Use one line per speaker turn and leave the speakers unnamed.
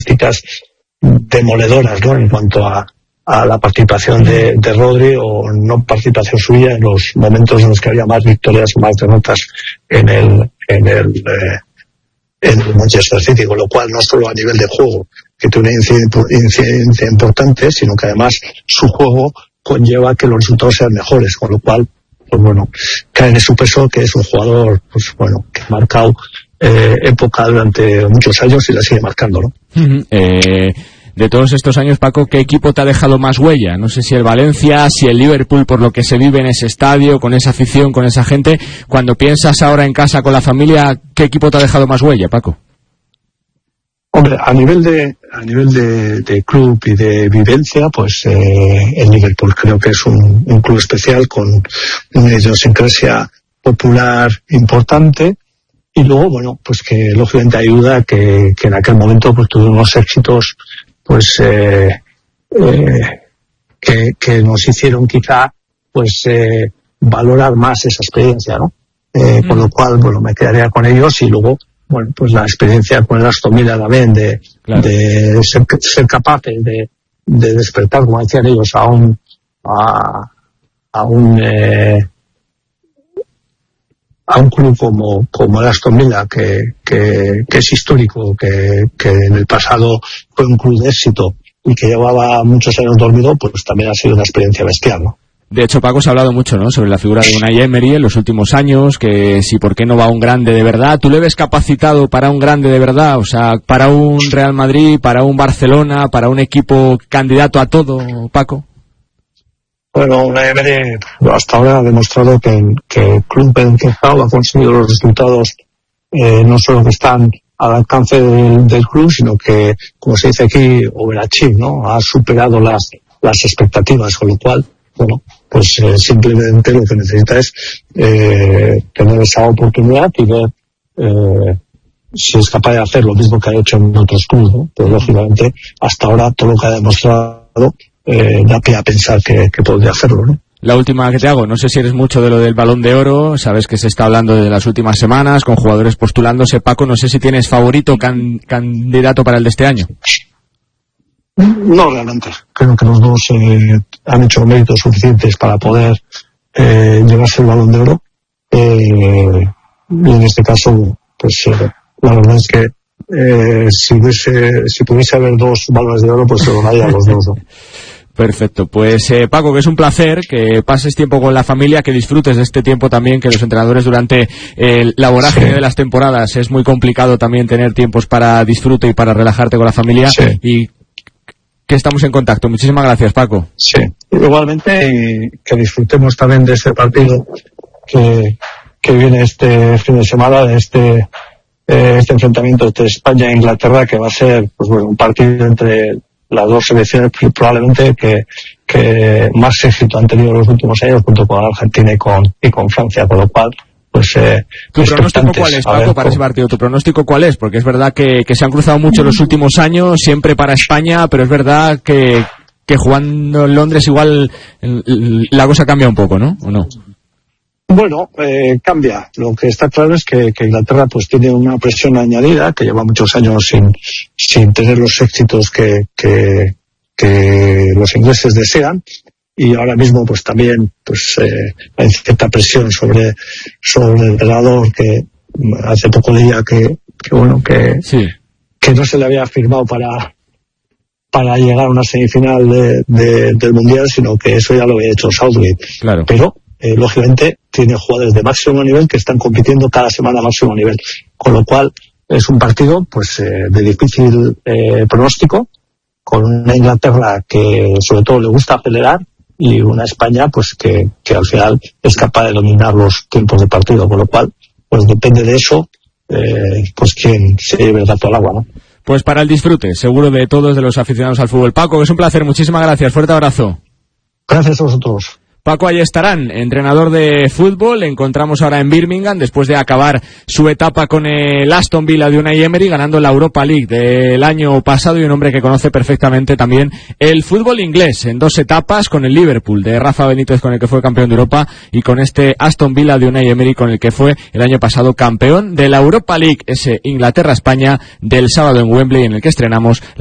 estadísticas demoledoras, ¿no?, en cuanto a la participación de Rodri o no participación suya en los momentos en los que había más victorias o más derrotas en el Manchester City, con lo cual no solo a nivel de juego, que tiene una incidencia importante, sino que además su juego conlleva que los resultados sean mejores, con lo cual, pues bueno, cae en su peso, que es un jugador, pues bueno, que ha marcado época durante muchos años y la sigue marcando, ¿no?
De todos estos años, Paco, ¿qué equipo te ha dejado más huella? No sé si el Valencia, si el Liverpool, por lo que se vive en ese estadio, con esa afición, con esa gente. Cuando piensas ahora en casa con la familia, ¿qué equipo te ha dejado más huella, Paco?
Hombre, a nivel de club y de vivencia, pues el Liverpool creo que es un club especial con una idiosincrasia popular importante. Y luego, bueno, pues que lógicamente ayuda que en aquel momento pues tuvimos unos éxitos pues que nos hicieron quizá pues valorar más esa experiencia, ¿no? Con lo cual, bueno, me quedaría con ellos. Y luego, bueno, pues la experiencia con el Aston Villa también de ser capaces de despertar, como decían ellos, a un club como el Aston Villa, que es histórico, que en el pasado fue un club de éxito y que llevaba muchos años dormido, pues también ha sido una experiencia bestial, ¿no?
De hecho, Paco, se ha hablado mucho, ¿no?, sobre la figura de Unai Emery en los últimos años, que si por qué no va un grande de verdad. ¿Tú le ves capacitado para un grande de verdad? O sea, para un Real Madrid, para un Barcelona, para un equipo candidato a todo, Paco.
Bueno, Unai Emery hasta ahora ha demostrado que el club en que ha conseguido los resultados no solo que están al alcance del club, sino que, como se dice aquí, overachieve, ¿no? Ha superado las expectativas, con lo cual, bueno, pues simplemente lo que necesita es tener esa oportunidad y ver si es capaz de hacer lo mismo que ha hecho en otros clubes, ¿no? Pero lógicamente hasta ahora todo lo que ha demostrado da pie a pensar que podría hacerlo, ¿no?
La última que te hago, no sé si eres mucho de lo del Balón de Oro, sabes que se está hablando de las últimas semanas con jugadores postulándose. Paco, no sé si tienes favorito candidato para el de este año.
No, realmente. Creo que los dos han hecho méritos suficientes para poder llevarse el Balón de Oro. Y en este caso, pues la verdad es que si pudiese haber dos balones de oro, pues se lo daría a los dos, ¿no?
Perfecto, pues Paco, que es un placer que pases tiempo con la familia, que disfrutes de este tiempo también, que los entrenadores durante la vorágine de las temporadas es muy complicado también tener tiempos para disfrute y para relajarte con la familia, y que estamos en contacto. Muchísimas gracias, Paco.
Sí, igualmente, y que disfrutemos también de este partido que viene este fin de semana, de este enfrentamiento entre España e Inglaterra, que va a ser, pues bueno, un partido entre las dos selecciones probablemente que más éxito han tenido en los últimos años, junto con Argentina y con Francia, con lo cual, pues
¿tu pronóstico cuál es, Paco, para ese partido? ¿Tu pronóstico cuál es? Porque es verdad que se han cruzado mucho en los últimos años, siempre para España, pero es verdad que jugando en Londres igual la cosa cambia un poco, ¿no? ¿O no?
Bueno, cambia. Lo que está claro es que Inglaterra pues tiene una presión añadida, que lleva muchos años sin tener los éxitos que los ingleses desean, y ahora mismo pues también pues hay cierta presión sobre el entrenador, que hace poco leía que no se le había firmado para llegar a una semifinal del Mundial, sino que eso ya lo había hecho Southgate.
Claro.
Pero lógicamente tiene jugadores de máximo nivel que están compitiendo cada semana a máximo nivel, con lo cual es un partido pues de difícil pronóstico, con una Inglaterra que sobre todo le gusta acelerar, y una España pues que al final es capaz de dominar los tiempos de partido, con lo cual pues depende de eso pues quién se lleve el gato al agua, ¿no?
Pues para el disfrute seguro de todos, de los aficionados al fútbol. Paco, que es un placer, muchísimas gracias, fuerte abrazo.
Gracias a vosotros.
Paco Ayestarán, entrenador de fútbol, le encontramos ahora en Birmingham después de acabar su etapa con el Aston Villa de Unai Emery, ganando la Europa League del año pasado, y un hombre que conoce perfectamente también el fútbol inglés en 2 etapas, con el Liverpool de Rafa Benítez, con el que fue campeón de Europa, y con este Aston Villa de Unai Emery, con el que fue el año pasado campeón de la Europa League, ese Inglaterra-España del sábado en Wembley, en el que estrenamos